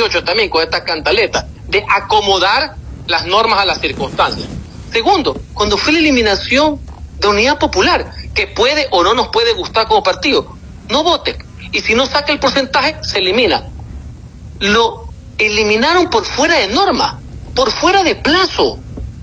2018 también con esta cantaleta de acomodar las normas a las circunstancias. Segundo, cuando fue la eliminación de Unidad Popular, que puede o no nos puede gustar como partido, no voten. Y si no saca el porcentaje, se elimina. Lo eliminaron por fuera de norma, por fuera de plazo,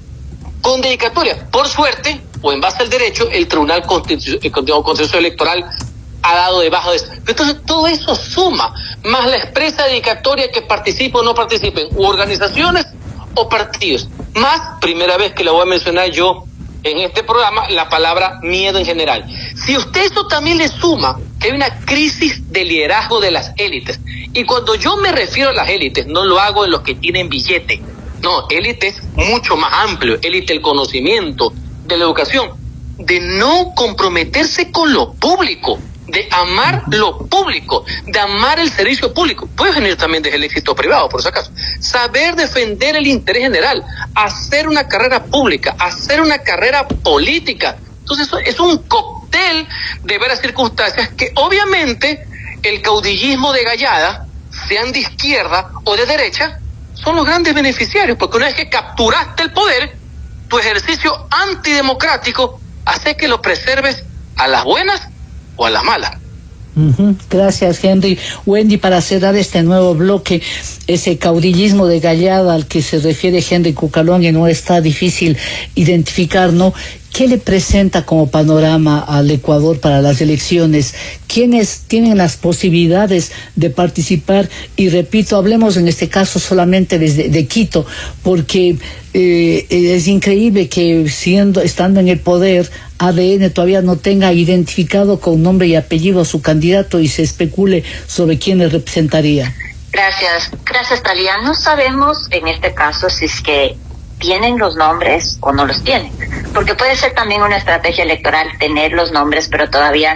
con dedicatoria. Por suerte, o en base al derecho, el Tribunal Contencioso Electoral ha dado de baja de eso. Entonces, todo eso suma, más la expresa dedicatoria que participe o no participen, u organizaciones o partidos. Más, primera vez que la voy a mencionar yo en este programa, la palabra miedo en general. Si usted eso también le suma que hay una crisis de liderazgo de las élites, y cuando yo me refiero a las élites, no lo hago en los que tienen billete, no, élite es mucho más amplio, élite el conocimiento, de la educación, de no comprometerse con lo público, de amar lo público, de amar el servicio público. Puede venir también desde el éxito privado, por si acaso. Saber defender el interés general, hacer una carrera pública, hacer una carrera política. Entonces eso es un cóctel de varias circunstancias que obviamente el caudillismo de Gallada, sean de izquierda o de derecha, son los grandes beneficiarios, porque una vez que capturaste el poder, tu ejercicio antidemocrático hace que lo preserves a las buenas o a las malas. Gracias, Henry. Wendy, para cerrar este nuevo bloque, ese caudillismo de Gallada al que se refiere Henry Cucalón, y no está difícil identificar, ¿no? ¿Qué le presenta como panorama al Ecuador para las elecciones? ¿Quiénes tienen las posibilidades de participar? Y repito, hablemos en este caso solamente de Quito, porque es increíble que estando en el poder, ADN todavía no tenga identificado con nombre y apellido a su candidato y se especule sobre quién le representaría. Gracias, Talia. No sabemos en este caso si es que tienen los nombres o no los tienen, porque puede ser también una estrategia electoral tener los nombres, pero todavía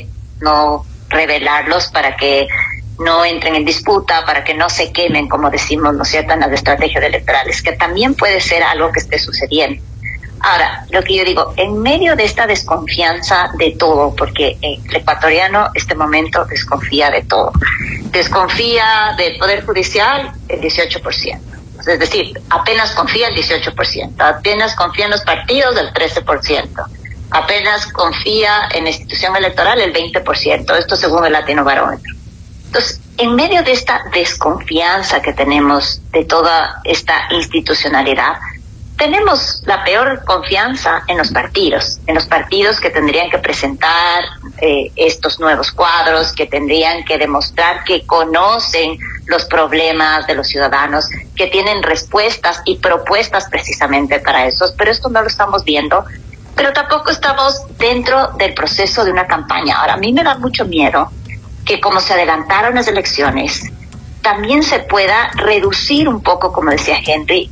no revelarlos para que no entren en disputa, para que no se quemen, como decimos, ¿no es cierto?, en las estrategias electorales, que también puede ser algo que esté sucediendo. Ahora, lo que yo digo, en medio de esta desconfianza de todo, porque el ecuatoriano este momento desconfía de todo, desconfía del Poder Judicial el 18%. Es decir, apenas confía el 18%, apenas confía en los partidos el 13%, apenas confía en la institución electoral el 20%, esto según el Latinobarómetro. Entonces, en medio de esta desconfianza que tenemos de toda esta institucionalidad, tenemos la peor confianza en los partidos que tendrían que presentar estos nuevos cuadros, que tendrían que demostrar que conocen los problemas de los ciudadanos, que tienen respuestas y propuestas precisamente para eso, pero esto no lo estamos viendo, pero tampoco estamos dentro del proceso de una campaña. Ahora, a mí me da mucho miedo que como se adelantaron las elecciones, también se pueda reducir un poco, como decía Henry,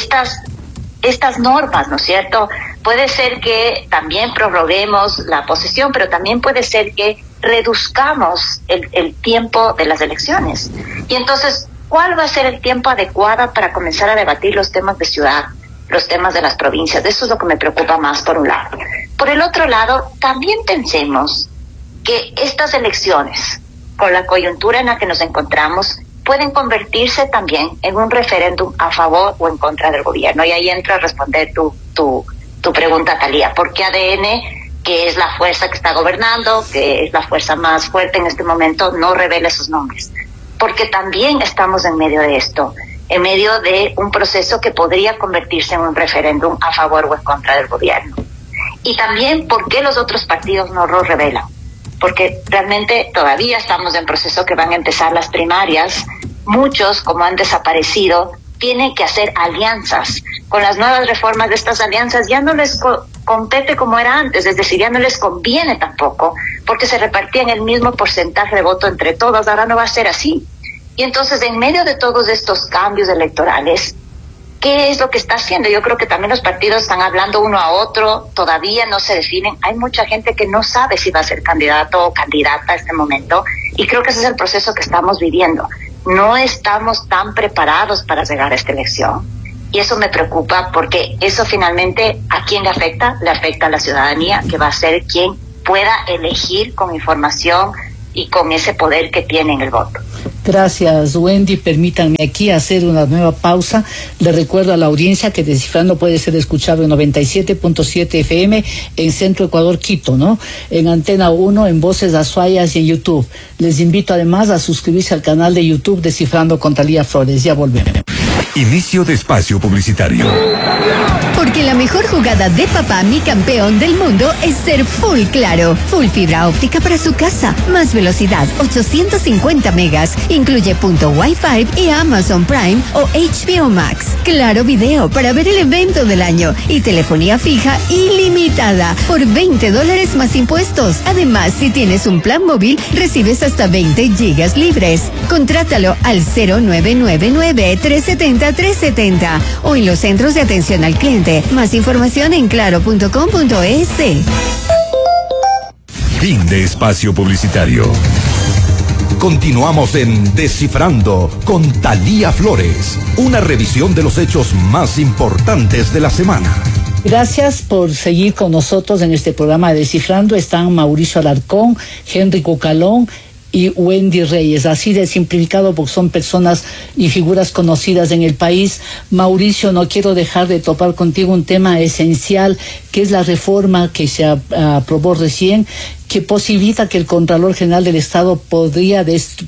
estas normas, ¿no es cierto? Puede ser que también prorroguemos la posesión, pero también puede ser que reduzcamos el tiempo de las elecciones. Y entonces, ¿cuál va a ser el tiempo adecuado para comenzar a debatir los temas de ciudad, los temas de las provincias? Eso es lo que me preocupa más, por un lado. Por el otro lado, también pensemos que estas elecciones, con la coyuntura en la que nos encontramos, pueden convertirse también en un referéndum a favor o en contra del gobierno. Y ahí entro a responder tu pregunta, Talía. ¿Por qué ADN, que es la fuerza que está gobernando, que es la fuerza más fuerte en este momento, no revela esos nombres? Porque también estamos en medio de esto, en medio de un proceso que podría convertirse en un referéndum a favor o en contra del gobierno. Y también, ¿por qué los otros partidos no lo revelan? Porque realmente todavía estamos en proceso que van a empezar las primarias. Muchos, como han desaparecido, tienen que hacer alianzas. Con las nuevas reformas de estas alianzas ya no les compete como era antes, es decir, ya no les conviene tampoco, porque se repartían el mismo porcentaje de voto entre todos. Ahora no va a ser así. Y entonces, en medio de todos estos cambios electorales, ¿qué es lo que está haciendo? Yo creo que también los partidos están hablando uno a otro, todavía no se definen. Hay mucha gente que no sabe si va a ser candidato o candidata a este momento, y creo que ese es el proceso que estamos viviendo. No estamos tan preparados para llegar a esta elección, y eso me preocupa, porque eso finalmente, ¿a quién le afecta? Le afecta a la ciudadanía, que va a ser quien pueda elegir con información y con ese poder que tiene en el voto. Gracias, Wendy. Permítanme aquí hacer una nueva pausa. Le recuerdo a la audiencia que Descifrando puede ser escuchado en 97.7 FM en Centro Ecuador, Quito, ¿no? En Antena 1, en Voces Azuayas y en YouTube. Les invito además a suscribirse al canal de YouTube Descifrando con Talía Flores. Ya volvemos. Inicio de espacio publicitario. Porque la mejor jugada de papá, mi campeón del mundo, es ser full claro. Full fibra óptica para su casa. Más velocidad, 850 megas. Incluye punto Wi-Fi y Amazon Prime o HBO Max. Claro video para ver el evento del año. Y telefonía fija ilimitada por $20 más impuestos. Además, si tienes un plan móvil, recibes hasta 20 gigas libres. Contrátalo al 0999-370-370 o en los centros de atención al cliente. Más información en claro.com.es. Fin de espacio publicitario. Continuamos en Descifrando con Talía Flores, una revisión de los hechos más importantes de la semana. Gracias por seguir con nosotros en este programa de Descifrando. Están Mauricio Alarcón, Henry Cucalón y Wendy Reyes, así de simplificado porque son personas y figuras conocidas en el país. Mauricio, no quiero dejar de topar contigo un tema esencial, que es la reforma que se aprobó recién, que posibilita que el Contralor General del Estado puede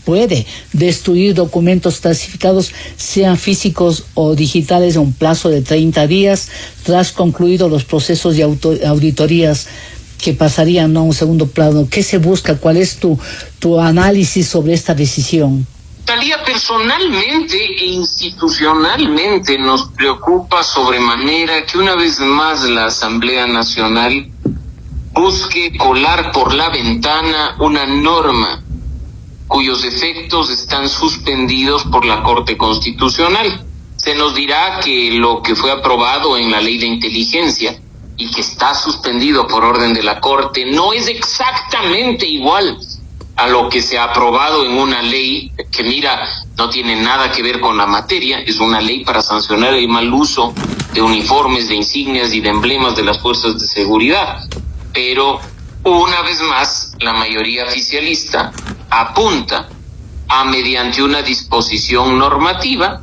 destruir documentos clasificados, sean físicos o digitales, en un plazo de 30 días, tras concluidos los procesos de auditorías que pasarían a un segundo plano. ¿Qué se busca? ¿Cuál es tu análisis sobre esta decisión? Talía, personalmente e institucionalmente nos preocupa sobremanera que una vez más la Asamblea Nacional busque colar por la ventana una norma cuyos efectos están suspendidos por la Corte Constitucional. Se nos dirá que lo que fue aprobado en la Ley de Inteligencia y que está suspendido por orden de la Corte no es exactamente igual a lo que se ha aprobado en una ley que, mira, no tiene nada que ver con la materia. Es una ley para sancionar el mal uso de uniformes, de insignias y de emblemas de las fuerzas de seguridad. Pero, una vez más, la mayoría oficialista apunta a, mediante una disposición normativa,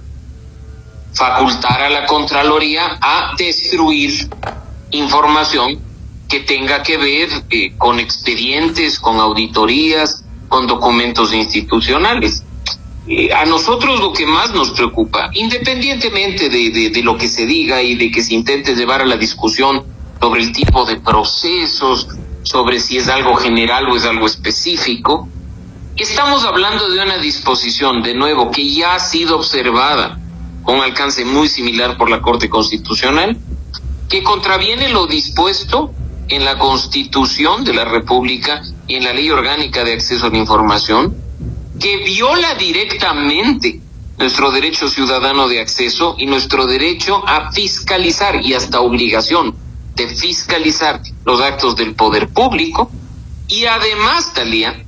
facultar a la Contraloría a destruir información que tenga que ver con expedientes, con auditorías, con documentos institucionales. A nosotros lo que más nos preocupa, independientemente de lo que se diga y de que se intente llevar a la discusión sobre el tipo de procesos, sobre si es algo general o es algo específico, estamos hablando de una disposición, de nuevo, que ya ha sido observada con alcance muy similar por la Corte Constitucional, que contraviene lo dispuesto en la Constitución de la República y en la Ley Orgánica de Acceso a la Información, que viola directamente nuestro derecho ciudadano de acceso y nuestro derecho a fiscalizar y hasta obligación de fiscalizar los actos del poder público, y además, Talía,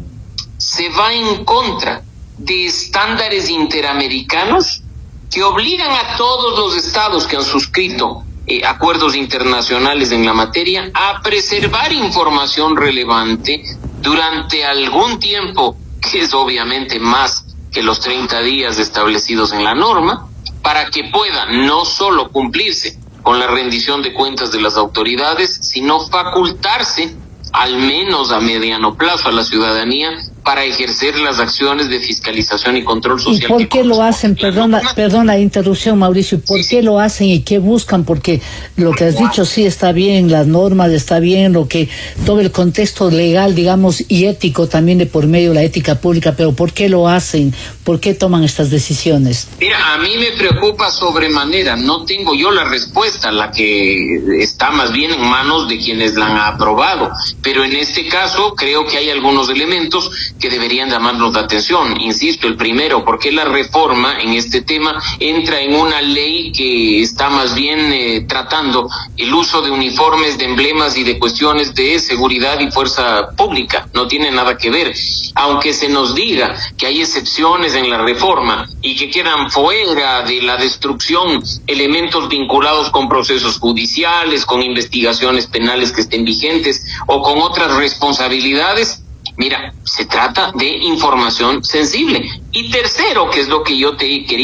se va en contra de estándares interamericanos que obligan a todos los estados que han suscrito acuerdos internacionales en la materia a preservar información relevante durante algún tiempo, que es obviamente más que los 30 días establecidos en la norma, para que pueda no solo cumplirse con la rendición de cuentas de las autoridades, sino facultarse, al menos a mediano plazo, a la ciudadanía para ejercer las acciones de fiscalización y control social. ¿Y por qué lo hacen? Perdón la interrupción, Mauricio. ¿Por qué lo hacen y qué buscan? Porque lo que has dicho sí está bien, las normas está bien, todo el contexto legal, digamos, y ético también de por medio de la ética pública, pero ¿por qué lo hacen? ¿Por qué toman estas decisiones? Mira, a mí me preocupa sobremanera. No tengo yo la respuesta, la que está más bien en manos de quienes la han aprobado. Pero en este caso creo que hay algunos elementos que deberían llamarnos la atención. Insisto, el primero, porque la reforma en este tema entra en una ley que está más bien tratando el uso de uniformes, de emblemas y de cuestiones de seguridad y fuerza pública. No tiene nada que ver. Aunque se nos diga que hay excepciones en la reforma y que quedan fuera de la destrucción elementos vinculados con procesos judiciales, con investigaciones penales que estén vigentes o con otras responsabilidades, Mira, se trata de información sensible. Y tercero, que es lo que yo te quería